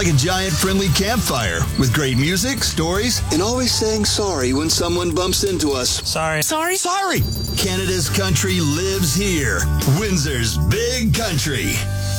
like a giant friendly campfire with great music, stories, and always saying sorry when someone bumps into us. Sorry. Canada's country lives here. Windsor's Big Country.